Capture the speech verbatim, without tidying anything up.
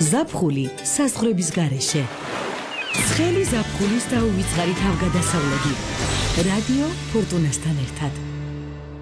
ზაფხული საზღვრების გარეშე. ცხელი ზაფხულის და უვიწყარი თავგადასავლები. რადიო ფორტუნასთან ერთად.